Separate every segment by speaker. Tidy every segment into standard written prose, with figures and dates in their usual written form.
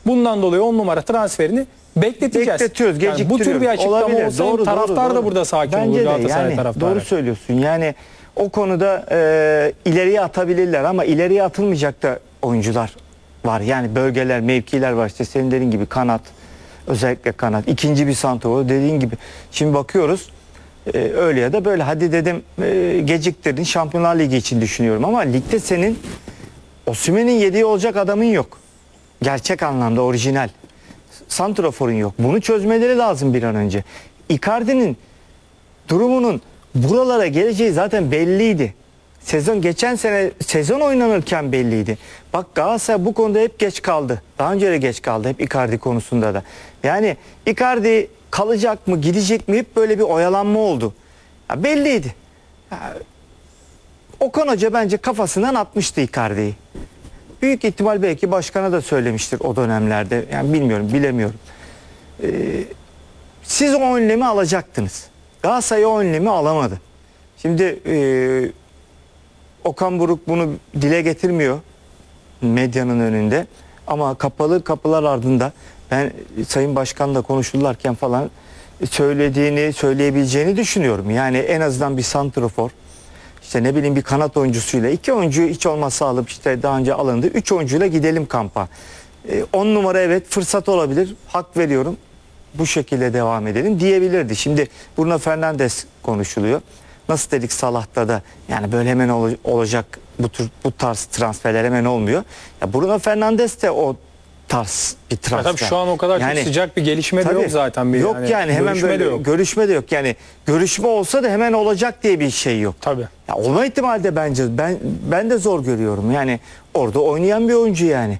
Speaker 1: Bundan dolayı 10 numara transferini bekleteceğiz.
Speaker 2: Bekletiyoruz,
Speaker 1: Yani bu tür bir açıklama
Speaker 2: olabilir.
Speaker 1: olsa hem taraftar da burada sakin
Speaker 2: Bence
Speaker 1: olur,
Speaker 2: de
Speaker 1: Galatasaray
Speaker 2: yani,
Speaker 1: taraftarı.
Speaker 2: doğru söylüyorsun. Yani o konuda ileriye atabilirler ama ileriye atılmayacak da oyuncular var. Yani bölgeler, mevkiler var. İşte senin dediğin gibi kanat, özellikle kanat. İkinci bir santrafor dediğin gibi. Şimdi bakıyoruz öyle ya da böyle. Hadi dedim geciktirdin, Şampiyonlar Ligi için düşünüyorum ama ligde senin Osimhen'in yediği olacak adamın yok. Gerçek anlamda orijinal. Santrafor'un yok. Bunu çözmeleri lazım bir an önce. Icardi'nin durumunun buralara geleceği zaten belliydi. Geçen sene sezon oynanırken belliydi. Bak Galatasaray bu konuda hep geç kaldı. Daha önce de geç kaldı hep Icardi konusunda da. Yani Icardi kalacak mı, gidecek mi, hep böyle bir oyalanma oldu. Ya belliydi. Ya, Okan Hoca bence kafasından atmıştı Icardi'yi. Büyük ihtimal belki başkana da söylemiştir o dönemlerde. Yani bilmiyorum, bilemiyorum. Siz o önlemi alacaktınız. Galatasaray o önlemi alamadı. Şimdi Okan Buruk bunu dile getirmiyor medyanın önünde. Ama kapalı kapılar ardında ben Sayın Başkan'la konuşurlarken falan söyleyebileceğini düşünüyorum. Yani en azından bir santrafor, İşte ne bileyim bir kanat oyuncusuyla, 2 oyuncu hiç olmazsa alıp işte daha önce alındı, 3 oyuncuyla gidelim kampa. 10 numara evet fırsat olabilir, hak veriyorum, bu şekilde devam edelim diyebilirdi. Şimdi Bruno Fernandes konuşuluyor. Nasıl dedik Salah'ta da yani böyle hemen olacak bu tarz transferler hemen olmuyor. Ya Bruno Fernandes de o tarz bir transfer.
Speaker 1: Tabii şu an o kadar
Speaker 2: yani,
Speaker 1: çok sıcak bir gelişme de yok zaten.
Speaker 2: Yok yani hemen böyle görüşme de yok. Yani görüşme olsa da hemen olacak diye bir şey yok.
Speaker 1: Tabii.
Speaker 2: Ya olma ihtimali de bence ben de zor görüyorum. Yani orada oynayan bir oyuncu yani.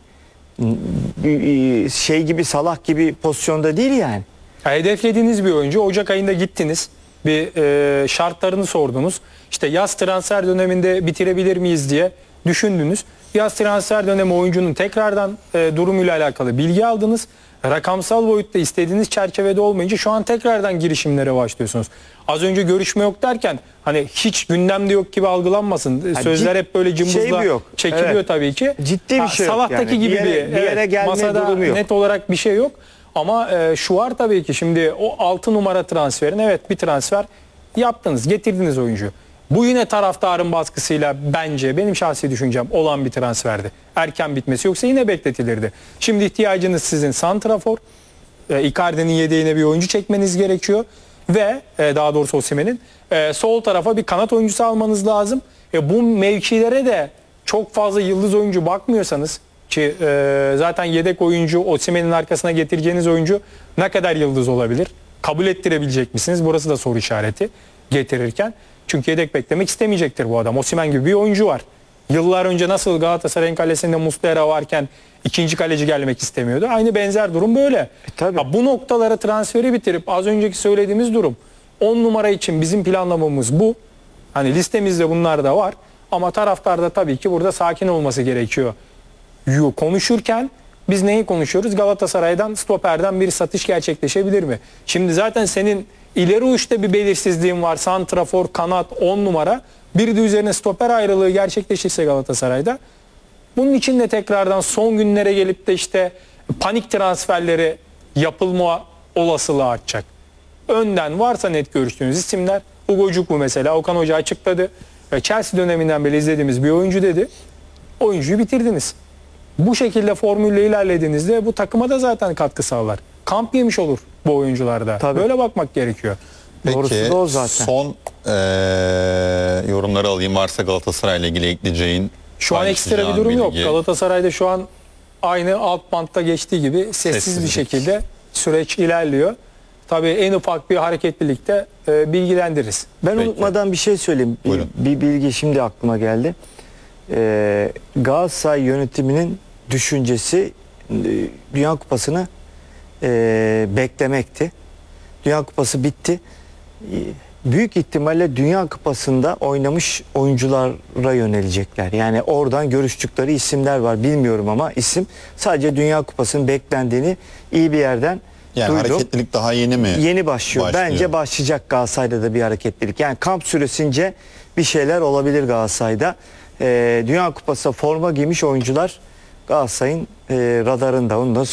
Speaker 2: Şey gibi, Salah gibi pozisyonda değil yani.
Speaker 1: Ya hedeflediğiniz bir oyuncu. Ocak ayında gittiniz. Bir şartlarını sordunuz. İşte yaz transfer döneminde bitirebilir miyiz diye düşündünüz. Yaz transfer dönemi oyuncunun tekrardan durumuyla alakalı bilgi aldınız. Rakamsal boyutta istediğiniz çerçevede olmayınca şu an tekrardan girişimlere başlıyorsunuz. Az önce görüşme yok derken hani hiç gündemde yok gibi algılanmasın. Sözler hep böyle cımbızla çekiliyor tabii ki.
Speaker 2: Ciddi bir şey yok.
Speaker 1: Salahtaki
Speaker 2: Yani.
Speaker 1: gibi
Speaker 2: bir yere gelme
Speaker 1: masada
Speaker 2: durumu yok.
Speaker 1: net olarak bir şey yok. Ama şu var tabii ki, şimdi o 6 numara transferin, evet bir transfer yaptınız, getirdiniz oyuncu. Bu yine taraftarın baskısıyla bence, benim şahsi düşüncem, olan bir transferdi. Erken bitmesi, yoksa yine bekletilirdi. Şimdi ihtiyacınız sizin santrafor. Icardi'nin yedeğine bir oyuncu çekmeniz gerekiyor. Ve daha doğrusu Osimhen'in sol tarafa bir kanat oyuncusu almanız lazım. Bu mevkilere de çok fazla yıldız oyuncu bakmıyorsanız, ki zaten yedek oyuncu, Osimhen'in arkasına getireceğiniz oyuncu ne kadar yıldız olabilir? Kabul ettirebilecek misiniz? Burası da soru işareti getirirken. Çünkü yedek beklemek istemeyecektir bu adam. Osimhen gibi bir oyuncu var. Yıllar önce nasıl Galatasaray'ın kalesinde Muslera varken ikinci kaleci gelmek istemiyordu. Aynı benzer durum böyle.
Speaker 2: Tabii.
Speaker 1: Bu noktalara transferi bitirip az önceki söylediğimiz durum, 10 numara için bizim planlamamız bu. Hani listemizde bunlar da var. Ama taraftar da tabii ki burada sakin olması gerekiyor. Konuşurken biz neyi konuşuyoruz? Galatasaray'dan, stoperden bir satış gerçekleşebilir mi? Şimdi zaten senin ileri uçta bir belirsizliğin var. Santrafor, kanat, 10 numara. Bir de üzerine stoper ayrılığı gerçekleşirse Galatasaray'da, bunun için de tekrardan son günlere gelip de işte panik transferleri yapılma olasılığı artacak. Önden varsa net görüştüğünüz isimler, Ugo Cukwu mesela, Okan Hoca açıkladı. Chelsea döneminden beri izlediğimiz bir oyuncu dedi. Oyuncuyu bitirdiniz. Bu şekilde formülle ilerlediğinizde bu takıma da zaten katkı sağlar. Kamp yemiş olur bu oyuncularda.
Speaker 2: Tabii.
Speaker 1: Böyle bakmak gerekiyor.
Speaker 2: Doğrusu da o zaten.
Speaker 3: Son yorumları alayım. Varsa Galatasaray ile ilgili ekleyeceğin.
Speaker 1: Şu an ekstra bir durum yok. Galatasaray'da şu an aynı alt bantta geçtiği gibi sessiz bir şekilde süreç ilerliyor. Tabii en ufak bir hareketlilikte bilgilendiririz.
Speaker 2: Ben unutmadan bir şey söyleyeyim. Bir bilgi şimdi aklıma geldi. Galatasaray yönetiminin düşüncesi Dünya Kupası'nı beklemekti. Dünya Kupası bitti. Büyük ihtimalle Dünya Kupası'nda oynamış oyunculara yönelecekler. Yani oradan görüştükleri isimler var. Bilmiyorum ama isim, sadece Dünya Kupası'nın beklendiğini iyi bir yerden duydum.
Speaker 3: Hareketlilik daha yeni mi?
Speaker 2: Yeni başlıyor. Bence başlayacak Galatasaray'da da bir hareketlilik. Yani kamp süresince bir şeyler olabilir Galatasaray'da. Dünya Kupası forma giymiş oyuncular Galatasaray'ın radarında. Onu da